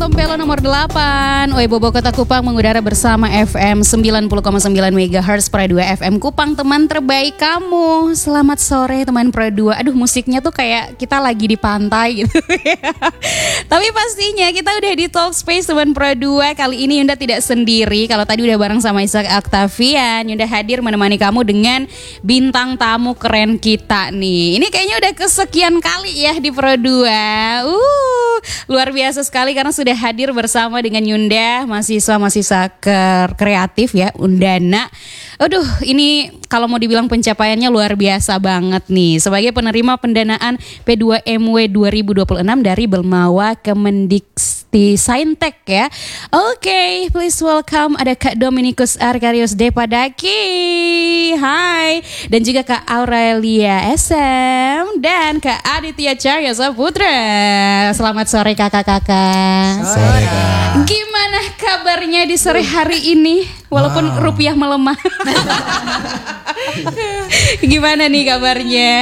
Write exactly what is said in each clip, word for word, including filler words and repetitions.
Tempelo nomor delapan Oi Bobo Kota Kupang mengudara bersama F M sembilan puluh koma sembilan megahertz Pro dua F M Kupang, teman terbaik kamu. Selamat sore teman Pro dua. Aduh, musiknya tuh kayak kita lagi di pantai gitu. Tapi pastinya kita udah di Talk Space teman Pro dua. Kali ini Yunda tidak sendiri. Kalau tadi udah bareng sama Isaac Octavian, Yunda hadir menemani kamu dengan bintang tamu keren kita nih. Ini kayaknya udah kesekian kali ya di Pro dua. Uh, luar biasa sekali karena sudah hadir bersama dengan Yunda, mahasiswa-mahasiswa kreatif ya, Undana. Aduh, ini kalau mau dibilang pencapaiannya luar biasa banget nih. Sebagai penerima pendanaan P dua M W dua ribu dua puluh enam dari Belmawa Kemendikti Saintek ya. Oke, okay, please welcome ada Kak Dominikus Arkarius Depadaki. Hai. Dan juga Kak Aurelia S M dan Kak Aditya Cahya Saputra. Selamat sore kakak-kakak. Sore. Gimana kabarnya di sore hari ini? Walaupun wow. rupiah melemah. Gimana nih kabarnya?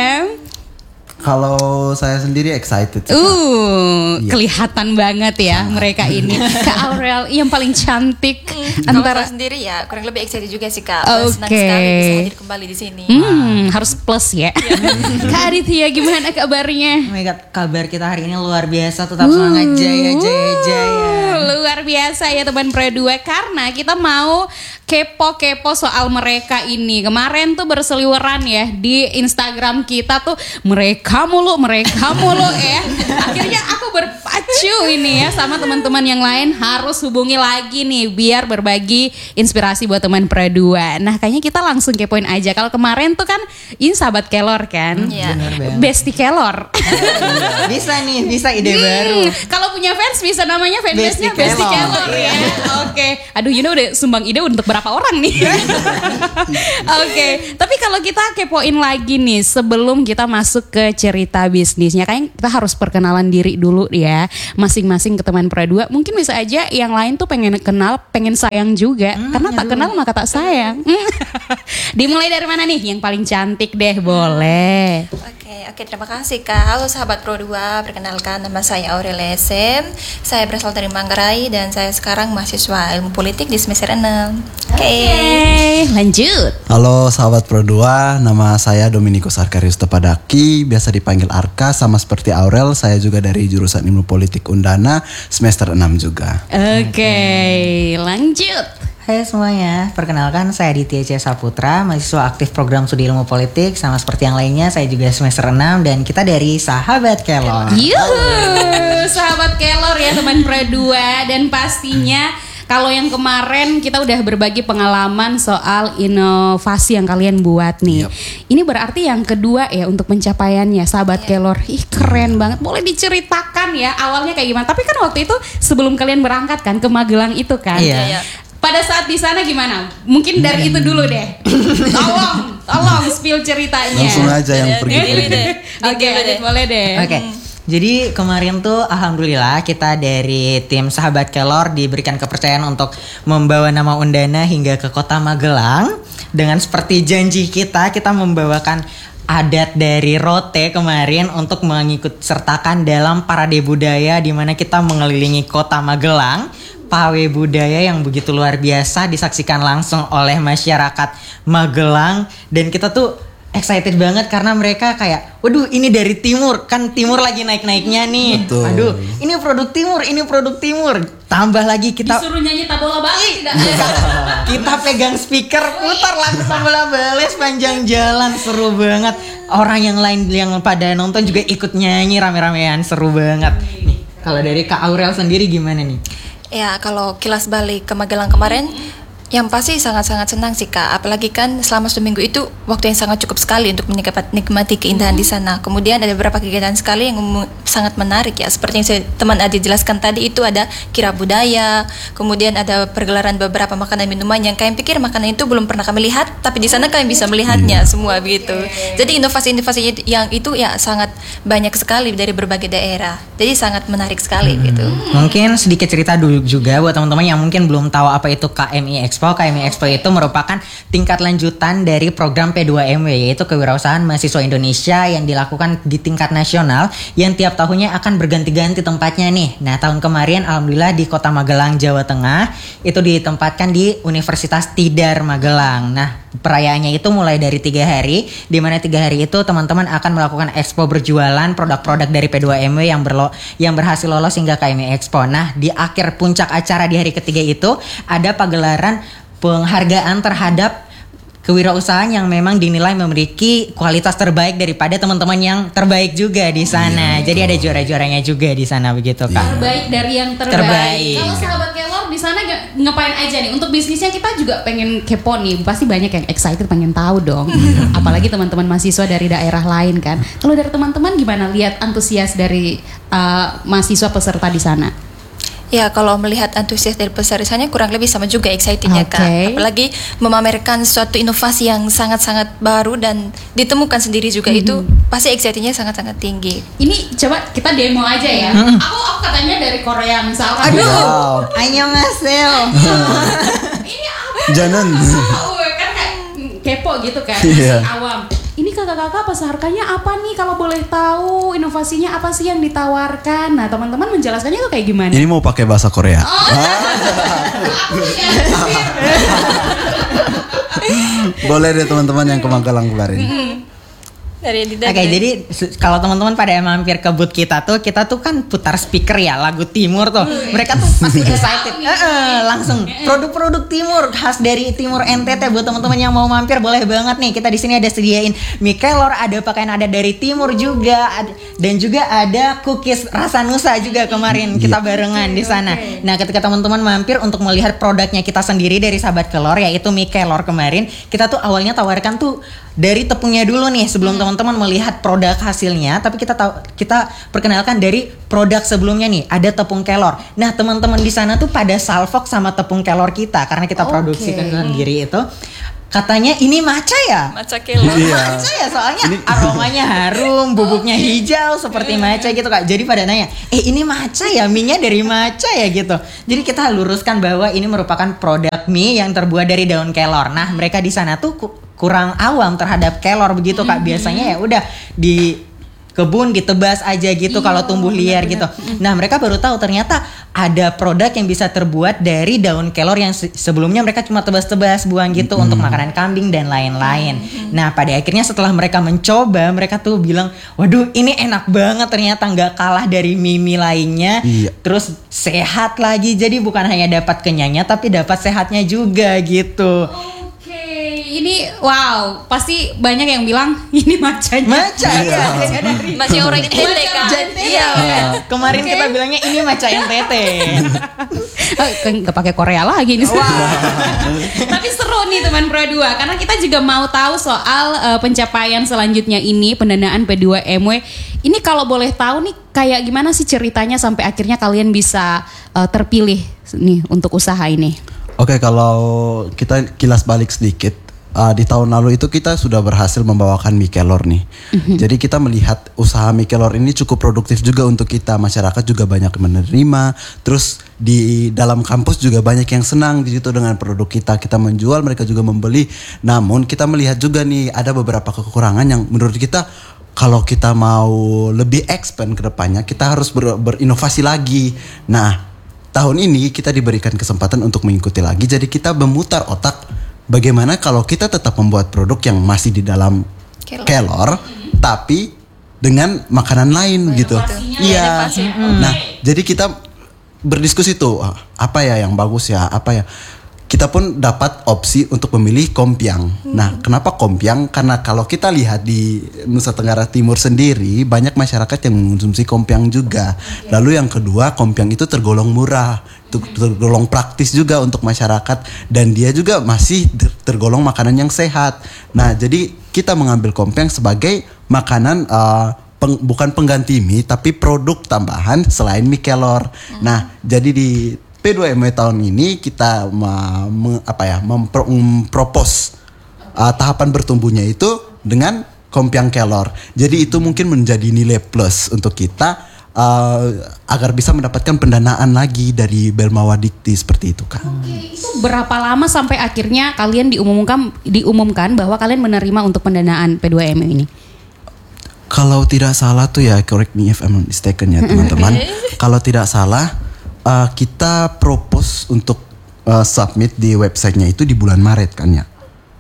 Kalau saya sendiri excited. Uh, iya. Kelihatan banget ya sangat. Mereka ini. Kak Aurel yang paling cantik hmm, antara. Kalau sendiri ya kurang lebih excited juga sih Kak. Oke. Senang sekali bisa hadir kembali di sini. Hmm, harus plus ya. Kak Aditya gimana kabarnya? Oh my God, kabar kita hari ini luar biasa. Tetap uh, semangat jaya jaya jaya. Luar biasa ya teman Pro dua karena kita mau kepo-kepo soal mereka ini. Kemarin tuh berseliweran ya di Instagram kita tuh mereka mulu, mereka mulu ya. Akhirnya aku berpacu ini ya sama teman-teman yang lain harus hubungi lagi nih biar berbagi inspirasi buat teman Pro dua. Nah, kayaknya kita langsung kepoin aja. Kalau kemarin tuh kan ini sahabat Kelor kan? Iya. Besti Kelor. Bisa nih, bisa ide hmm, baru. Kalau punya fans bisa namanya fanbase-nya Besti Kelor ya. Oke. Okay. Aduh, you know udah sumbang ide untuk berapa orang nih? Oke. Okay. Tapi kalau kita kepoin lagi nih sebelum kita masuk ke cerita bisnisnya, kayaknya kita harus perkenalan diri dulu ya. Masing-masing ke teman Pro dua. Mungkin bisa aja yang lain tuh pengen kenal, pengen sayang juga. Hmm, karena tak kenal maka tak sayang. Dimulai dari mana nih? Yang paling cantik deh, boleh. Oke, oke terima kasih Kak. Halo sahabat Pro dua, perkenalkan nama saya Aurelia S M. Saya berasal dari Manggarai dan saya sekarang mahasiswa ilmu politik di semester enam. Oke, okay, lanjut. Halo sahabat Pro dua, nama saya Dominikus Arkarius Depadaki, biasa dipanggil Arka. Sama seperti Aurel, saya juga dari jurusan ilmu politik Undana, semester enam juga. Oke, okay, lanjut. Hai semuanya, perkenalkan saya Aditya Cahya Saputra, mahasiswa aktif program studi ilmu politik. Sama seperti yang lainnya, saya juga semester enam dan kita dari Sahabat Kelor. Yuhu, Sahabat Kelor ya teman Pro dua. Dan pastinya kalau yang kemarin kita udah berbagi pengalaman soal inovasi yang kalian buat nih. Yep. Ini berarti yang kedua ya untuk pencapaiannya Sahabat yeah. Kelor. Ih keren banget. Boleh diceritakan ya awalnya kayak gimana? Tapi kan waktu itu sebelum kalian berangkat kan ke Magelang itu kan. Iya. Yeah. Pada saat di sana gimana? Mungkin dari itu dulu deh. Tolong, tolong spill ceritanya. Langsung aja yang pergi. Oke, boleh deh. Oke. Okay. Jadi kemarin tuh alhamdulillah kita dari tim Sahabat Kelor diberikan kepercayaan untuk membawa nama Undana hingga ke kota Magelang. Dengan seperti janji kita, kita membawakan adat dari Rote kemarin untuk mengikut sertakan dalam parade budaya di mana kita mengelilingi kota Magelang. Pawe budaya yang begitu luar biasa disaksikan langsung oleh masyarakat Magelang. Dan kita tuh excited banget karena mereka kayak, waduh ini dari timur, kan timur lagi naik-naiknya nih. Betul. Aduh ini produk timur, ini produk timur. Tambah lagi kita disuruh nyanyi tabola bali tidak? Kita pegang speaker, putar lagu tabola bali sepanjang jalan, seru banget. Orang yang lain yang pada nonton juga ikut nyanyi rame-ramean, seru banget. Nih, kalau dari Kak Aurel sendiri gimana nih? Ya kalau kilas balik ke Magelang kemarin, yang pasti sangat-sangat senang sih Kak. Apalagi kan selama seminggu itu waktu yang sangat cukup sekali untuk menikmati keindahan hmm. di sana. Kemudian ada beberapa kegiatan sekali yang sangat menarik ya. Seperti yang saya, teman Adi jelaskan tadi itu ada kira budaya. Kemudian ada pergelaran beberapa makanan minuman yang kalian pikir makanan itu belum pernah kami lihat, tapi di sana kalian bisa melihatnya hmm. semua begitu. Jadi inovasi-inovasi yang itu ya sangat banyak sekali dari berbagai daerah. Jadi sangat menarik sekali hmm. gitu. Mungkin sedikit cerita dulu juga buat teman-teman yang mungkin belum tahu apa itu K M I Expo. Expo. K M I Expo itu merupakan tingkat lanjutan dari program P dua M W, yaitu Kewirausahaan Mahasiswa Indonesia yang dilakukan di tingkat nasional yang tiap tahunnya akan berganti-ganti tempatnya nih. Nah, tahun kemarin alhamdulillah di Kota Magelang, Jawa Tengah itu ditempatkan di Universitas Tidar Magelang. Nah, perayaannya itu mulai dari tiga hari, di mana tiga hari itu teman-teman akan melakukan expo berjualan produk-produk dari P dua M W yang berlo yang berhasil lolos hingga K M I Expo. Nah, di akhir puncak acara di hari ketiga itu ada pagelaran penghargaan terhadap kewirausahaan yang memang dinilai memiliki kualitas terbaik daripada teman-teman yang terbaik juga di sana. Iya, jadi ada juara-juaranya juga di sana begitu, Kak. Terbaik dari yang terbaik. Terbaik. Kalau sahabat Kelor di sana ngapain aja nih? Untuk bisnisnya kita juga pengen kepo nih. Pasti banyak yang excited pengen tahu dong. Apalagi teman-teman mahasiswa dari daerah lain kan. Kalau dari teman-teman gimana lihat antusias dari uh, mahasiswa peserta di sana? Ya, kalau melihat antusias dari pesertanya kurang lebih sama juga excitednya, Okay. Kak. Apalagi memamerkan suatu inovasi yang sangat-sangat baru dan ditemukan sendiri juga, mm-hmm. itu pasti excitednya sangat-sangat tinggi. Ini coba kita demo aja ya. Mm-hmm. Aku, aku katanya dari Korea misalkan. Aduh, Wow. annyeonghaseyo. Ini apa? Jangan. Tahu kan kayak kepo gitu kan, Iya. masih awam. Ini kakak-kakak pasarkannya apa nih, kalau boleh tahu inovasinya apa sih yang ditawarkan? Nah, teman-teman menjelaskannya tuh kayak gimana? Ini mau pakai bahasa Korea. Oh. Aku ya, Boleh deh teman-teman yang ke Magelang kemarin. Dari Oke, okay, jadi su- kalau teman-teman pada mampir ke booth kita tuh, kita tuh kan putar speaker ya, lagu Timur tuh. Mereka tuh pasti excited. Eh, eh, langsung produk-produk Timur khas dari Timur N T T. Buat teman-teman yang mau mampir boleh banget nih. Kita di sini ada sediain mie kelor, ada pakaian ada dari Timur juga, ada, dan juga ada cookies rasa Nusa juga kemarin kita barengan di sana. Nah, ketika teman-teman mampir untuk melihat produknya kita sendiri dari Sahabat Kelor, yaitu mie kelor kemarin, kita tuh awalnya tawarkan tuh dari tepungnya dulu nih sebelum hmm. teman-teman melihat produk hasilnya, tapi kita tahu kita perkenalkan dari produk sebelumnya nih, ada tepung kelor. Nah, teman-teman di sana tuh pada salfok sama tepung kelor kita karena kita okay. produksikan sendiri itu. Katanya ini matcha ya? Matcha kelor. Iya. Matcha ya, soalnya aromanya harum, bubuknya hijau seperti matcha gitu, Kak. Jadi pada nanya, "Eh, ini matcha ya? Mie-nya dari matcha ya?" gitu. Jadi kita luruskan bahwa ini merupakan produk mie yang terbuat dari daun kelor. Nah, mereka di sana tuh ku- kurang awam terhadap kelor begitu, Kak. Biasanya ya udah di kebun ditebas aja gitu, iya, kalau tumbuh liar bener, gitu. Nah, mereka baru tahu ternyata ada produk yang bisa terbuat dari daun kelor yang se- sebelumnya mereka cuma tebas-tebas buang gitu mm. untuk makanan kambing dan lain-lain. Mm. Nah, pada akhirnya setelah mereka mencoba, mereka tuh bilang, "Waduh, ini enak banget ternyata, nggak kalah dari mie-mie lainnya." Iya. Terus sehat lagi. Jadi bukan hanya dapat kenyangnya tapi dapat sehatnya juga gitu. Ini wow, pasti banyak yang bilang ini macanya. Maca ya. Masih orang N T T, Kak. Iya. Kemarin okay. kita bilangnya ini maca N T T. Gak pakai Korea lagi nih. Wow. Tapi seru nih teman Pro dua, karena kita juga mau tahu soal uh, pencapaian selanjutnya ini, pendanaan P dua M W. Ini kalau boleh tahu nih kayak gimana sih ceritanya sampai akhirnya kalian bisa uh, terpilih nih untuk usaha ini? Oke, kalau kita kilas balik sedikit. Uh, di tahun lalu itu kita sudah berhasil membawakan mie kelor nih. Mm-hmm. Jadi kita melihat usaha mie kelor ini cukup produktif juga untuk kita. Masyarakat juga banyak menerima. Terus di dalam kampus juga banyak yang senang di situ dengan produk kita. Kita menjual, mereka juga membeli. Namun kita melihat juga nih ada beberapa kekurangan yang menurut kita kalau kita mau lebih expand ke depannya, kita harus ber, berinovasi lagi. Nah, tahun ini kita diberikan kesempatan untuk mengikuti lagi. Jadi kita memutar otak. Bagaimana kalau kita tetap membuat produk yang masih di dalam kelor, kelor mm-hmm. tapi dengan makanan lain oh, gitu. Iya. Mm. Nah, jadi kita berdiskusi tuh apa ya yang bagus ya, apa ya. Kita pun dapat opsi untuk memilih kompiang. Hmm. Nah, kenapa kompiang? Karena kalau kita lihat di Nusa Tenggara Timur sendiri, banyak masyarakat yang mengonsumsi kompiang juga. Okay. Lalu yang kedua, kompiang itu tergolong murah, tergolong praktis juga untuk masyarakat, dan dia juga masih tergolong makanan yang sehat. Nah, jadi kita mengambil kompiang sebagai makanan uh, peng, bukan pengganti mie, tapi produk tambahan selain mie kelor. Hmm. Nah, jadi di P dua M W tahun ini kita ma, me, apa ya mempro, mempropos uh, tahapan bertumbuhnya itu dengan kompiang kelor. Jadi itu mungkin menjadi nilai plus untuk kita uh, agar bisa mendapatkan pendanaan lagi dari Belmawa Dikti seperti itu kan. Oke, itu berapa lama sampai akhirnya kalian diumumkan diumumkan bahwa kalian menerima untuk pendanaan P dua M ini? Kalau tidak salah tuh ya, correct me if I'm mistaken ya teman-teman. Kalau tidak salah uh, kita propose untuk uh, submit di websitenya itu di bulan Maret kan ya.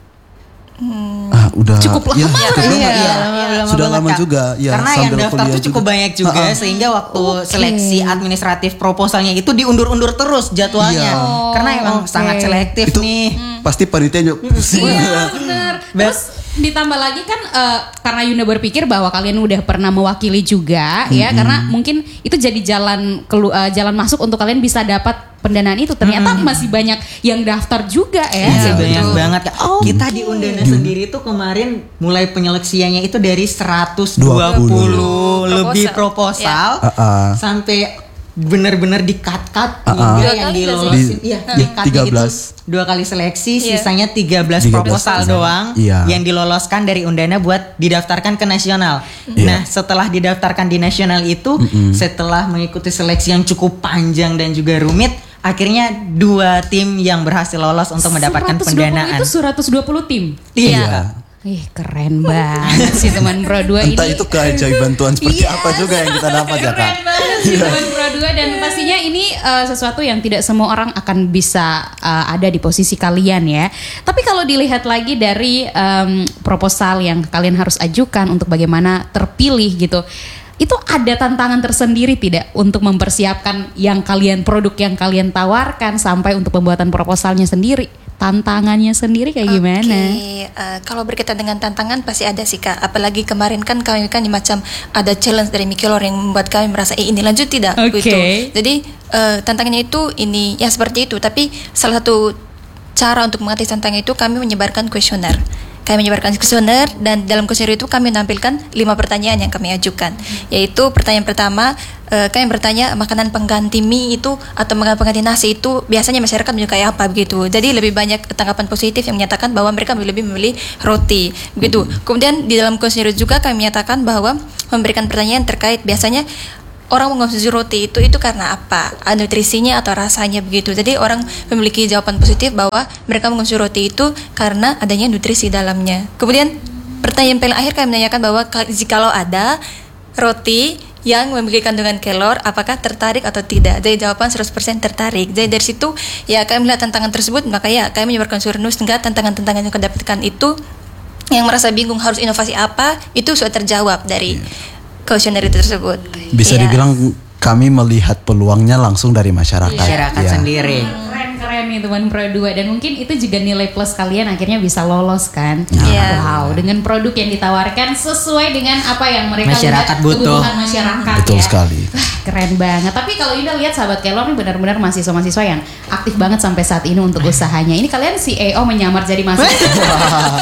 Hmm. Ah, udah Cukup lama. ya, cukup Iya, lama, ya. lama Sudah banget, lama Kak. juga ya. Karena yang sambil daftar kuliah tuh cukup juga. banyak juga, Ha-ha. sehingga waktu Oke. seleksi administratif proposalnya itu diundur-undur terus jadwalnya. Iya. Karena emang Oke. sangat selektif Itu nih. pasti panitia juga pusing. Iya bener. Terus ditambah lagi kan eh, karena Yunda berpikir bahwa kalian udah pernah mewakili juga ya, karena mungkin itu jadi jalan kelu- eh, jalan masuk untuk kalian bisa dapat pendanaan itu. Ternyata masih banyak yang daftar juga ya. Iya, Iya, banyak betul. banget Kak. Kita di Undana sendiri tuh kemarin mulai penyeleksiannya itu dari seratus dua puluh lebih proposal Ya. Uh-uh. sampai benar-benar di-cut-cut Uh-uh. hingga Dua yang kali dilolosin. Di- Iya, di- di-cut tiga belas. itu dua kali seleksi, Iya. sisanya tiga belas tiga belas proposal proposal. doang Iya. yang diloloskan dari Undana buat didaftarkan ke nasional. Iya. Nah, setelah didaftarkan di nasional itu, setelah mengikuti seleksi yang cukup panjang dan juga rumit, akhirnya dua tim yang berhasil lolos untuk mendapatkan seratus dua puluh pendanaan. itu seratus dua puluh tim. Iya. Ih keren banget sih teman Pro dua ini. Entah itu keajaiban Tuhan seperti Iya. apa juga yang kita dapat ya Kak. Keren banget sih teman Pro dua, dan pastinya ini uh, sesuatu yang tidak semua orang akan bisa uh, ada di posisi kalian ya. Tapi kalau dilihat lagi dari um, proposal yang kalian harus ajukan untuk bagaimana terpilih gitu, itu ada tantangan tersendiri tidak untuk mempersiapkan yang kalian produk yang kalian tawarkan sampai untuk pembuatan proposalnya sendiri? Tantangannya sendiri kayak gimana? Oke, eh, kalau berkaitan dengan tantangan pasti ada sih Kak. Apalagi kemarin kan kami kan macam ada challenge dari Mikelor yang membuat kami merasa eh, ini lanjut tidak Oke. gitu. Jadi eh, tantangannya itu ini ya seperti itu. Tapi salah satu cara untuk mengatasi tantangan itu kami menyebarkan kuesioner. Kami menyebarkan kuesioner dan dalam kuesioner itu kami menampilkan lima pertanyaan yang kami ajukan. Yaitu pertanyaan pertama, eh, kami bertanya makanan pengganti mie itu atau makanan pengganti nasi itu biasanya masyarakat menyukai apa begitu. Jadi lebih banyak tanggapan positif yang menyatakan bahwa mereka lebih memilih roti begitu. Kemudian di dalam kuesioner juga kami menyatakan bahwa memberikan pertanyaan terkait biasanya orang mengkonsumsi roti itu itu karena apa? Nutrisinya atau rasanya begitu. Jadi orang memiliki jawaban positif bahwa mereka mengkonsumsi roti itu karena adanya nutrisi dalamnya. Kemudian pertanyaan paling akhir kami menanyakan bahwa jikalau ada roti yang memiliki kandungan kelor, apakah tertarik atau tidak? Jadi jawaban seratus persen tertarik. Jadi dari situ ya kami melihat tantangan tersebut, maka ya kami menyebarkan surnus sehingga tantangan-tantangan yang kami dapatkan itu yang merasa bingung harus inovasi apa itu sudah terjawab dari kuesioner itu tersebut. Bisa Iya. dibilang kami melihat peluangnya langsung dari masyarakat. Masyarakat Ya. sendiri. Keren-keren nih teman Pro dua, dan mungkin itu juga nilai plus kalian akhirnya bisa lolos kan. Iya. Wow, dengan produk yang ditawarkan sesuai dengan apa yang mereka Masyarakat lihat, butuh. kebutuhan masyarakat Betul ya. sekali. Wah, keren banget. Tapi kalau Ida lihat sahabat Kelor ini benar-benar mahasiswa-mahasiswa yang aktif banget sampai saat ini untuk usahanya. Ini kalian C E O menyamar jadi mahasiswa.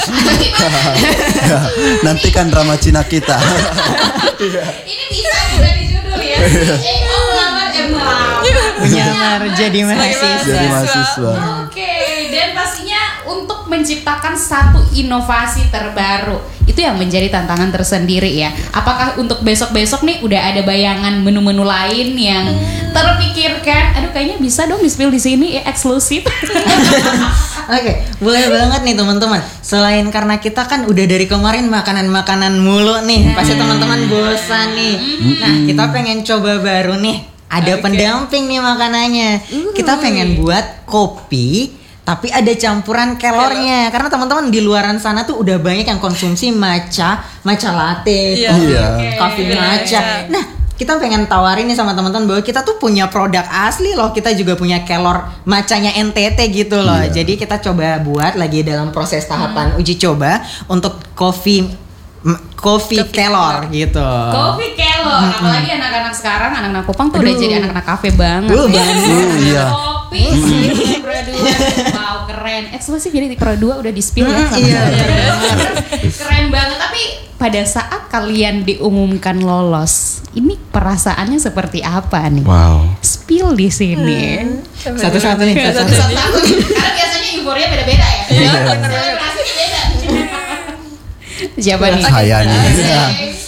Nantikan drama Cina kita. Ini bisa juga di judul ya. C E O melamar eh melamar. Menyamar jadi mahasiswa. Jadi mahasiswa. Oke, dan pastinya untuk menciptakan satu inovasi terbaru itu yang menjadi tantangan tersendiri ya. Apakah untuk besok-besok nih udah ada bayangan menu-menu lain yang terpikirkan? Aduh, kayaknya bisa dong di-spill di sini ya, eksklusif. Oke, boleh banget nih teman-teman. Selain karena kita kan udah dari kemarin makanan-makanan mulu nih, pasti teman-teman bosan nih. Nah, kita pengen coba baru nih. Ada pendamping nih makanannya. Kita pengen buat kopi, tapi ada campuran kelornya. Karena teman-teman di luaran sana tuh udah banyak yang konsumsi matcha, matcha latte, Iya. kopi, Iya. kopi matcha. Nah, kita pengen tawarin nih sama teman-teman bahwa kita tuh punya produk asli loh. Kita juga punya kelor macanya N T T gitu loh. Iya. Jadi kita coba buat lagi dalam proses tahapan uji coba untuk kopi kopi kelor gitu. Kopi Kelor, apalagi anak-anak sekarang, anak-anak Kupang tuh udah Aduh. jadi anak-anak kafe banget. Uh, banget. Uh, iya. Kopi sih Pro dua. Wow, keren. Eksklusif jadi di Pro dua udah di-spill ya sama Iya, saya. Keren banget. Tapi pada saat kalian diumumkan lolos, ini perasaannya seperti apa nih? Wow. Spill di sini. Satu-satu nih, satu-satu. Satu-satu. Karena biasanya euforia beda-beda ya. Selebrasinya beda. Siapa nih? Saya nih. Oke.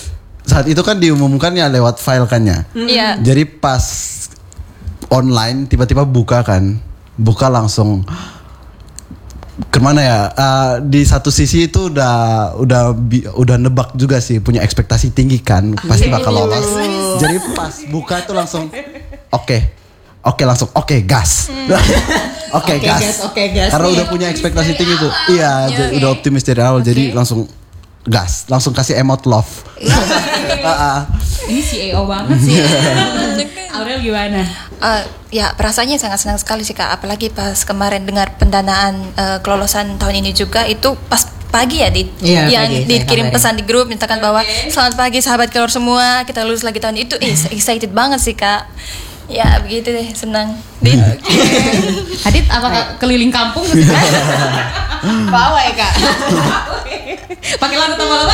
saat itu kan diumumkan ya lewat file kan ya. Iya. Jadi pas online tiba-tiba buka kan, buka langsung kemana ya? Uh, di satu sisi itu udah udah bi, udah nebak juga sih, punya ekspektasi tinggi kan, pasti bakal lolos. Jadi pas buka itu langsung oke, okay, oke okay, langsung oke okay, gas, oke okay, Oke, gas, gas, oke, gas karena nih. udah punya ekspektasi tinggi tuh, iya, j- udah optimis dari awal, jadi langsung gas, langsung kasih emote love. Uh-uh. Ini C E O banget sih. Aurel gimana? Uh, ya perasaannya sangat senang sekali sih Kak, apalagi pas kemarin dengar pendanaan uh, kelolosan tahun ini juga itu pas pagi ya di Iya, yang pagi, saya dikirim kabarin. pesan di grup mintakan bahwa selamat pagi sahabat kelor semua, kita lulus lagi tahun itu. Ih, excited banget sih Kak. Ya begitu deh, senang. Dit. Adit apa keliling kampung gitu kan? Bawa ya kak. Pakai lagu tambah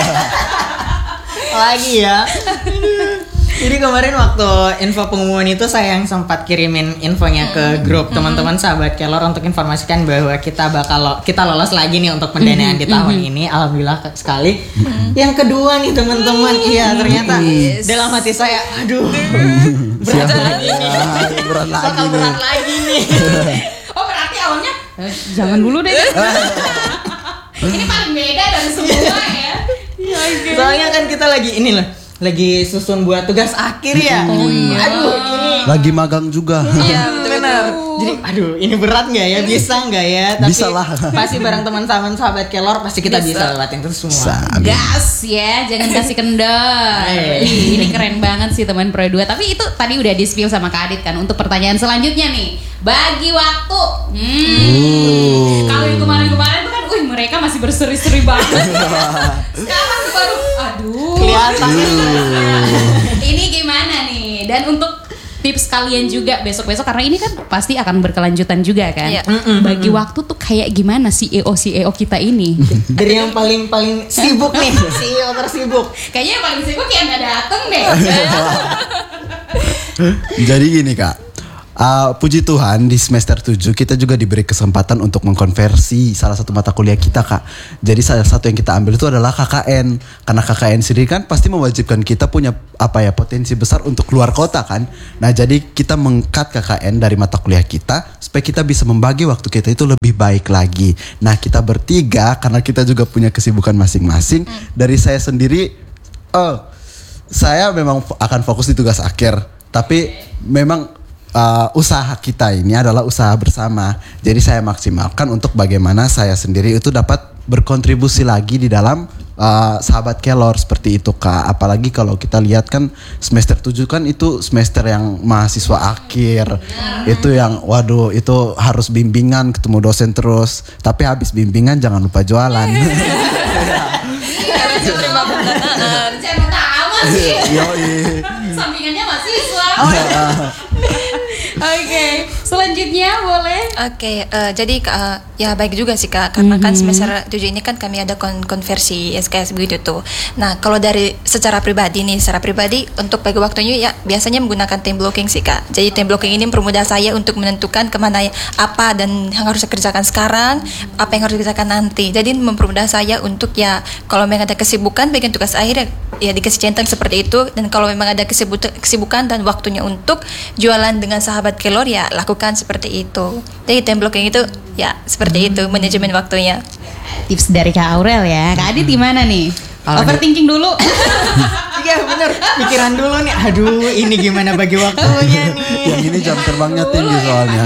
Lagi ya. Jadi kemarin waktu info pengumuman itu saya yang sempat kirimin infonya ke grup teman-teman sahabat Kelor untuk informasikan bahwa kita bakal lo- kita lolos lagi nih untuk pendanaan di tahun ini. Alhamdulillah sekali. Yang kedua nih teman-teman, iya ternyata dalam hati saya, aduh berat lagi nih, Berat lagi bakal nih. berat lagi nih. Oh berarti awalnya eh, jangan dulu deh. Ini paling beda dari semua ya. Soalnya kan kita lagi ini loh, lagi susun buat tugas akhir ya. Aduh ini Lagi magang juga. Iya, betul benar. Jadi aduh ini berat nggak ya? Bisa nggak ya? Tapi Bisa lah. pasti bareng teman-teman sahabat Kelor pasti kita bisa, lewatin itu semua. Sa- Gas ya, jangan kasih kendor. Eh. Ih, ini keren banget sih teman Pro dua. Tapi itu tadi udah di-spill sama Kak Adit kan untuk pertanyaan selanjutnya nih. Bagi waktu. Hmm. Kalau yang kemarin-kemarin tuh kan, wih mereka masih berseri-seri banget. Sekarang baru, aduh. Kelihatan. Ini gimana nih? Dan untuk tips kalian juga besok-besok karena ini kan pasti akan berkelanjutan juga kan. Iya. Bagi waktu tuh kayak gimana C E O C E O kita ini? Dari yang paling paling sibuk nih, C E O tersibuk. Kayaknya yang paling sibuk yang nggak dateng deh. Jadi gini kak, uh, puji Tuhan di semester tujuh kita juga diberi kesempatan untuk mengkonversi salah satu mata kuliah kita kak. Jadi salah satu yang kita ambil itu adalah K K N. Karena K K N sendiri kan pasti mewajibkan kita punya apa ya potensi besar untuk keluar kota kan. Nah jadi kita meng-cut K K N dari mata kuliah kita supaya kita bisa membagi waktu kita itu lebih baik lagi. Nah kita bertiga karena kita juga punya kesibukan masing-masing. Dari saya sendiri, oh saya memang f- akan fokus di tugas akhir. Tapi memang uh, usaha kita ini adalah usaha bersama. Jadi saya maksimalkan untuk bagaimana saya sendiri itu dapat berkontribusi lagi di dalam uh, sahabat Kelor seperti itu kak. Apalagi kalau kita lihat kan semester tujuh kan itu semester yang mahasiswa akhir. Itu yang waduh itu harus bimbingan ketemu dosen terus. Tapi habis bimbingan jangan lupa jualan. Karena saya terima pendanaan. Jangan tahu sih. Yoi. Sampingannya mahasiswa. Oke, selanjutnya boleh. Oke, eh, jadi eh, ya baik juga sih Kak, karena kan semester tujuh ini kan kami ada kon- konversi S K S begitu tuh. Nah, kalau dari secara pribadi nih, secara pribadi untuk bagi waktunya ya biasanya menggunakan time blocking sih Kak. Jadi time blocking ini mempermudah saya untuk menentukan kemana apa dan yang harus saya kerjakan sekarang, apa yang harus dikerjakan nanti. Jadi mempermudah saya untuk ya kalau memang ada kesibukan bagian tugas akhir ya, ya dikasih centang seperti itu. Dan kalau memang ada kesibuk- kesibukan dan waktunya untuk jualan dengan sahabat Kelor ya lakukan seperti itu. Jadi time blocking itu ya seperti itu manajemen waktunya. Tips dari Kak Aurel ya. Kak Adit gimana nih? Kalau Overthinking dulu. Iya bener, pikiran dulu nih. Aduh ini gimana bagi waktunya nih. Yang ini jam terbangnya tinggi soalnya.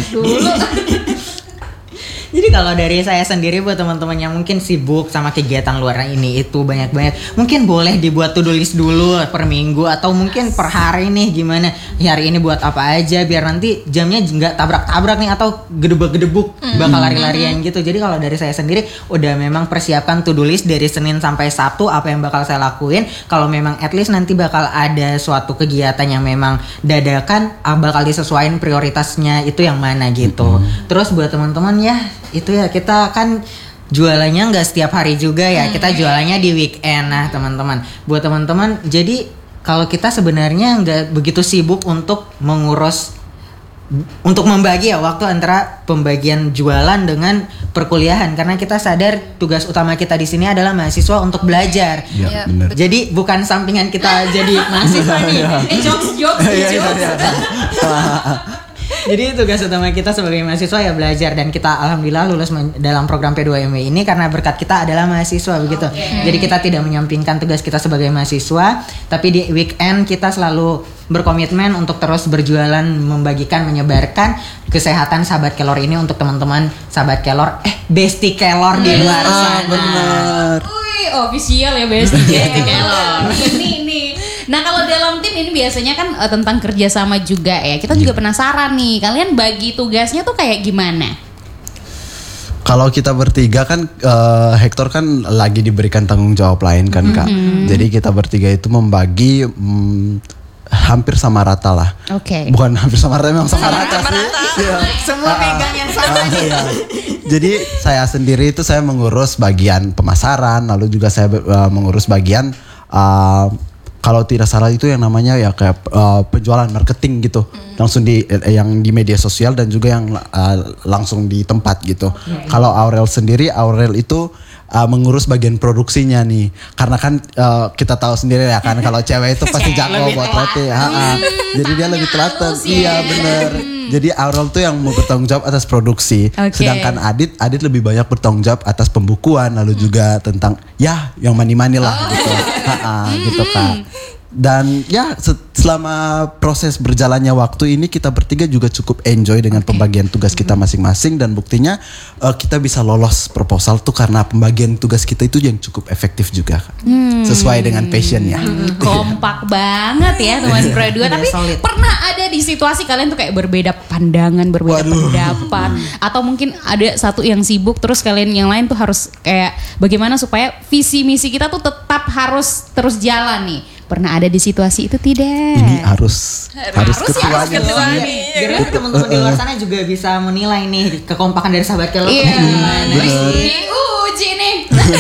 Jadi kalau dari saya sendiri buat teman-teman yang mungkin sibuk sama kegiatan luar ini itu banyak-banyak, mungkin boleh dibuat to-do list dulu per minggu atau mungkin per hari nih gimana ya hari ini buat apa aja biar nanti jamnya nggak tabrak-tabrak nih atau gedebuk-gedebuk bakal lari-larian gitu. Jadi kalau dari saya sendiri udah memang persiapkan to-do list dari Senin sampai Sabtu apa yang bakal saya lakuin. Kalau memang at least nanti bakal ada suatu kegiatan yang memang dadakan ah, bakal disesuaikan prioritasnya itu yang mana gitu. Terus buat teman-teman ya itu ya kita kan jualannya nggak setiap hari juga ya, kita jualannya di weekend. Nah teman-teman, buat teman-teman jadi kalau kita sebenarnya nggak begitu sibuk untuk mengurus untuk membagi ya waktu antara pembagian jualan dengan perkuliahan, karena kita sadar tugas utama kita di sini adalah mahasiswa untuk belajar. Iya, Iya, benar. Jadi bukan sampingan kita jadi mahasiswa nih. Eh jokes jokes Iya, iya, jokes. iya. Jadi tugas utama kita sebagai mahasiswa ya belajar, dan kita alhamdulillah lulus men- dalam program P dua M W ini karena berkat kita adalah mahasiswa begitu. Jadi kita tidak menyampingkan tugas kita sebagai mahasiswa, tapi di weekend kita selalu berkomitmen untuk terus berjualan, membagikan, menyebarkan kesehatan sahabat kelor ini untuk teman-teman sahabat kelor, eh bestie kelor di luar Ah, sana. benar. Wih, official ya Besti Besti Kelor. Ini nih. Nah kalau dalam tim ini biasanya kan uh, tentang kerjasama juga ya. Kita juga penasaran nih, kalian bagi tugasnya tuh kayak gimana? Kalau kita bertiga kan eh, Hector kan lagi diberikan tanggung jawab lain kan Kak. Jadi kita bertiga itu membagi mm, hampir sama rata lah. Oke. Bukan hampir sama rata, memang sama, rata sih. Iya. Semua pegang yang sama Ah, nih. iya. Jadi saya sendiri itu saya mengurus bagian pemasaran, lalu juga saya uh, mengurus bagian uh, kalau tidak salah itu yang namanya ya kayak uh, penjualan marketing gitu, langsung di eh, yang di media sosial dan juga yang uh, langsung di tempat gitu. Kalau Aurel sendiri, Aurel itu uh, mengurus bagian produksinya nih, karena kan uh, kita tahu sendiri ya kan kalau cewek itu pasti jago Lebih buat telaten. roti, ha, ha. Jadi dia lebih telaten, halus ya. iya bener. Jadi Aurel tuh yang mau bertanggung jawab atas produksi, Oke. sedangkan Adit, Adit lebih banyak bertanggung jawab atas pembukuan, lalu juga tentang ya yang mani-mani lah gitu, Ha-ha, gitu Kak. Dan ya se- selama proses berjalannya waktu ini kita bertiga juga cukup enjoy dengan pembagian tugas kita masing-masing, dan buktinya eh, kita bisa lolos proposal tuh karena pembagian tugas kita itu yang cukup efektif juga, Kak. Sesuai dengan passionnya. Kompak banget ya teman Pro dua. Tapi solid. pernah ada di situasi kalian tuh kayak berbeda pandangan, berbeda Waduh. pendapat, atau mungkin ada satu yang sibuk terus kalian yang lain tuh harus kayak bagaimana supaya visi misi kita tuh tetap harus terus jalan nih. Pernah ada di situasi itu tidak? Ini harus harus, Harus ya, ketuanya harus ketuanya. sih. Biar teman-teman di luar sana juga bisa menilai nih kekompakan dari sahabat kelor. Iya. Gimana Bener. sih? Diuji nih.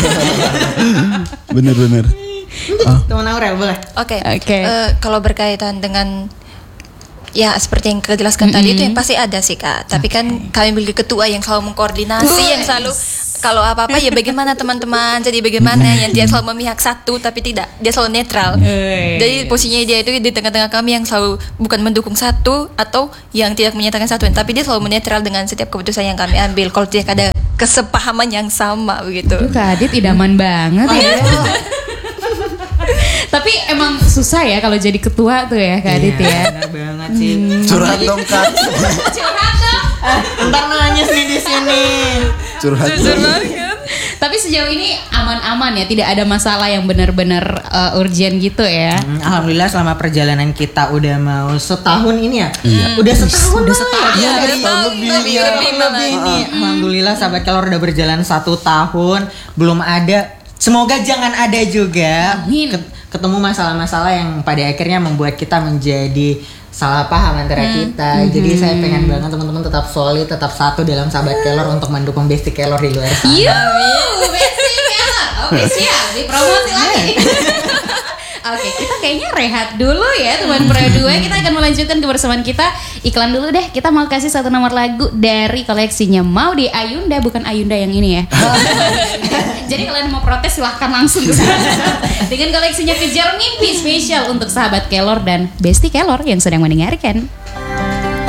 Bener-bener. Teman Aurel boleh. Oke. Oke. Eh, kalau berkaitan dengan ya seperti yang Kak jelaskan tadi itu yang pasti ada sih Kak. Tapi kan kami beli ketua yang selalu mengkoordinasi, yang selalu kalau apa-apa ya bagaimana teman-teman. Jadi bagaimana yang dia selalu memihak satu tapi tidak, dia selalu netral. Eh. Jadi posisinya dia itu di tengah-tengah kami yang selalu bukan mendukung satu atau yang tidak menyatakan satu, tapi dia selalu netral dengan setiap keputusan yang kami ambil. Kalau tidak ada kesepahaman yang sama begitu. Aduh Kak Adit idaman banget ya. Tapi emang susah ya kalau jadi ketua tuh ya Kak Adit ya. Benar banget sih. Curhat dong Kak. Curhat dong. Entar nangis nih di sini. Curhat. Tapi sejauh ini aman-aman ya, tidak ada masalah yang benar-benar uh, urgent gitu ya. Hmm, Alhamdulillah selama perjalanan kita udah mau setahun ini ya. Udah setahun. Udah setahun. Iya, Udah udah setahun lebih, lebih, iya. lebih, lebih nih. Alhamdulillah sahabat kelor udah berjalan satu tahun, belum ada. Semoga jangan ada juga Amin. ket- ketemu masalah-masalah yang pada akhirnya membuat kita menjadi salah paham antara kita. Jadi saya pengen banget teman-teman tetap solid, tetap satu dalam sahabat kelor untuk mendukung bestie kelor di luar sana. Yuh, basic ya. Oke siap, dipromosi lagi. Oke, kita kayaknya rehat dulu ya teman Pro dua. Kita akan melanjutkan kebersamaan kita. Iklan dulu deh. Kita mau kasih satu nomor lagu dari koleksinya Maudy Ayunda, bukan Ayunda yang ini ya. Jadi kalian mau protes silahkan langsung ke sana. Dengan koleksinya Kejar Mimpi spesial untuk sahabat Kelor dan Bestie Kelor yang sedang mendengarkan.